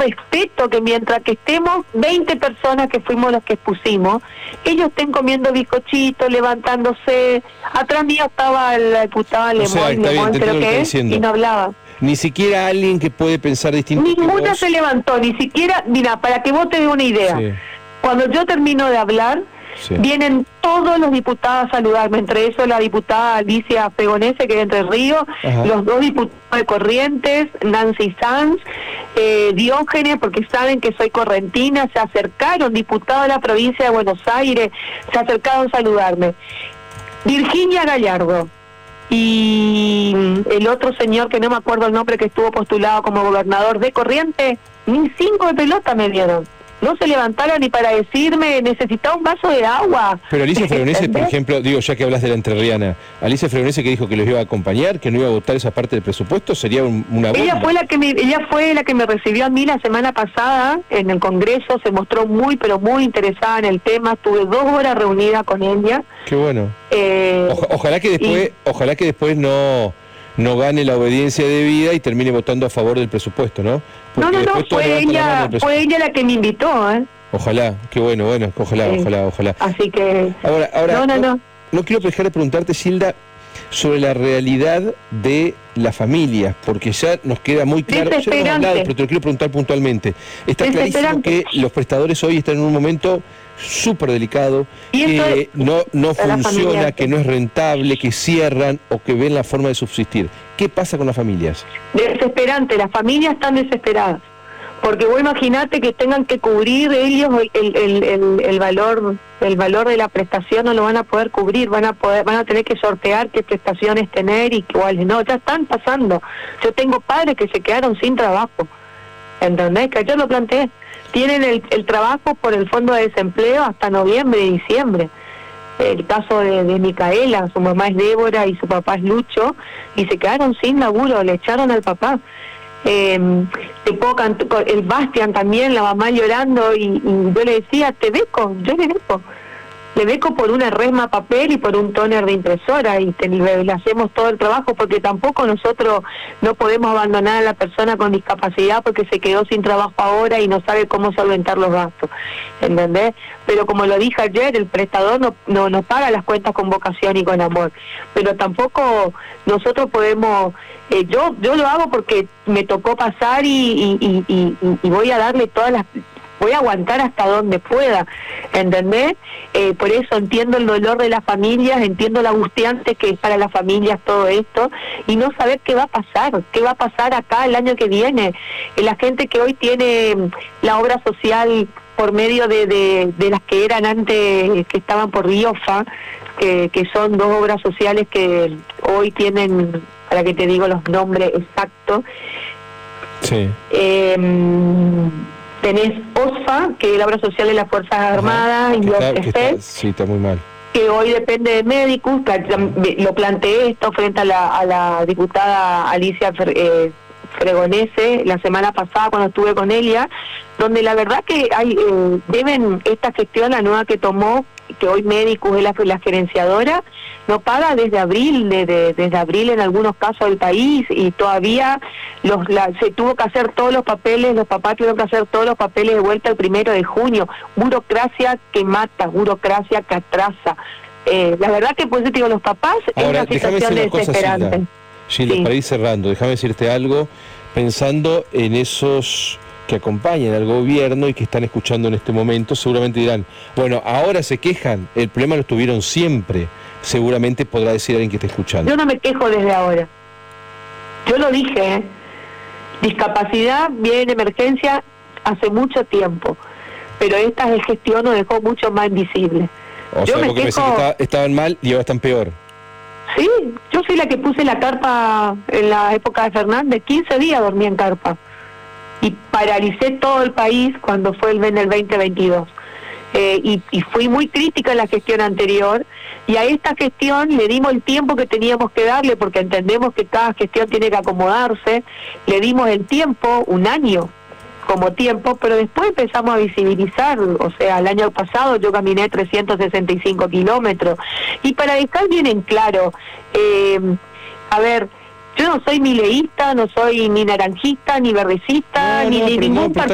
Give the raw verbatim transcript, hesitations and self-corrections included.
respeto que mientras que estemos veinte personas que fuimos los que expusimos, ellos estén comiendo bizcochitos, levantándose. Atrás mío estaba la diputada O sea, Lemoyne, está bien, te pero entiendo lo que que está es, diciendo. y no hablaba. Ni siquiera alguien que puede pensar distinto que Ninguna vos. se levantó, ni siquiera, mira, para que vos te des una idea. Sí. Cuando yo termino de hablar, Sí. vienen todos los diputados a saludarme, entre ellos la diputada Alicia Fregonese, que es de Entre Ríos, Ajá. los dos diputados de Corrientes, Nancy Sanz, eh, Diógenes, porque saben que soy correntina, se acercaron, diputados de la provincia de Buenos Aires, se acercaron a saludarme. Virginia Gallardo y el otro señor que no me acuerdo el nombre, que estuvo postulado como gobernador de Corrientes, ni cinco de pelota me dieron. No se levantaron ni para decirme, necesitaba un vaso de agua. Pero Alicia Fregonese, por ¿Entendés? ejemplo, digo, ya que hablas de la entrerriana, Alicia Fregonese, que dijo que los iba a acompañar, que no iba a votar esa parte del presupuesto, sería un, una bomba. Ella fue la que me, ella fue la que me recibió a mí la semana pasada en el Congreso, se mostró muy, pero muy interesada en el tema, estuve dos horas reunida con ella. Qué bueno. Eh, Oja- ojalá que después, y- ojalá que después no, no gane la obediencia debida y termine votando a favor del presupuesto, ¿no? No, Porque no, no, después todos fue levantan la mano ella, del presupuesto. fue ella la que me invitó, ¿eh? Ojalá, qué bueno, bueno, ojalá, Sí. ojalá, ojalá. Así que... Ahora, ahora no, no, no. no quiero dejar de preguntarte, Gilda, sobre la realidad de las familias, porque ya nos queda muy claro, ya lo hemos Desesperante. hablado, pero te lo quiero preguntar puntualmente. Está clarísimo Desesperante. que los prestadores hoy están en un momento súper delicado, Y eso que es- no, no a la funciona, familia. que no es rentable, que cierran o que ven la forma de subsistir. ¿Qué pasa con las familias? Desesperante, las familias están desesperadas, porque vos imaginate que tengan que cubrir ellos el, el, el, el valor el valor de la prestación, no lo van a poder cubrir, van a poder van a tener que sortear qué prestaciones tener y cuáles no, ya están pasando. Yo tengo padres que se quedaron sin trabajo, ¿entendés? Que yo lo planteé, tienen el, el trabajo por el fondo de desempleo hasta noviembre y diciembre. El caso de, de Micaela, su mamá es Débora y su papá es Lucho, y se quedaron sin laburo, le echaron al papá. Eh, te puedo cant- con el Bastian también, la mamá llorando, y, y yo le decía, te beco, yo le beco. Le beco por una resma papel y por un tóner de impresora, y te, le, le hacemos todo el trabajo, porque tampoco nosotros no podemos abandonar a la persona con discapacidad porque se quedó sin trabajo ahora y no sabe cómo solventar los gastos, ¿entendés? Pero como lo dije ayer, el prestador no, no, no paga las cuentas con vocación y con amor, pero tampoco nosotros podemos, eh, yo yo lo hago porque me tocó pasar y, y, y, y, y voy a darle todas las... voy a aguantar hasta donde pueda, ¿entendés? Eh, por eso entiendo el dolor de las familias, entiendo lo angustiante que es para las familias todo esto, y no saber qué va a pasar, qué va a pasar acá el año que viene. Eh, la gente que hoy tiene la obra social por medio de, de, de las que eran antes, que estaban por Riofa, que, que son dos obras sociales que hoy tienen, para que te digo los nombres exactos, Sí. eh, tenés OSFA, que es la obra social de las Fuerzas Armadas, Ajá, y que los está- que está- EFES, sí, está muy mal. que hoy depende de médicos. Lo planteé esto frente a la, a la diputada Alicia Fre- eh, Fregonese la semana pasada cuando estuve con ella, donde la verdad que hay eh, deben esta gestión, la nueva que tomó, que hoy Médicos es la, la gerenciadora, no paga desde abril, de, de- desde abril en algunos casos del país, y todavía los la, se tuvo que hacer todos los papeles, los papás tuvieron que hacer todos los papeles de vuelta el primero de junio. Burocracia que mata, burocracia que atrasa. Eh, la verdad que, pues yo te digo, los papás es Ahora, una déjame situación decir una cosa, desesperante. Gilda. Gilda, Sí. para ir cerrando, déjame decirte algo, pensando en esos que acompañan al gobierno y que están escuchando en este momento, seguramente dirán, bueno, ahora se quejan, el problema lo tuvieron siempre, seguramente podrá decir alguien que está escuchando. Yo no me quejo desde ahora. Yo lo dije, ¿eh? Discapacidad viene en emergencia hace mucho tiempo, pero esta gestión nos dejó mucho más invisible. O yo sea, me porque me decís quejo- que estaba- estaban mal y ahora están peor. Sí, yo fui la que puse la carpa en la época de Fernández, quince días dormí en carpa. Y paralicé todo el país cuando fue el, en el veinte veintidós. Eh, y, y fui muy crítica en la gestión anterior, y a esta gestión le dimos el tiempo que teníamos que darle, porque entendemos que cada gestión tiene que acomodarse, le dimos el tiempo, un año como tiempo, pero después empezamos a visibilizar. O sea, el año pasado yo caminé trescientos sesenta y cinco kilómetros, y para dejar bien en claro, eh, a ver, yo no soy ni leísta, no soy ni naranjista, ni verdecista, No, ni no, de pero ningún no, pero partido.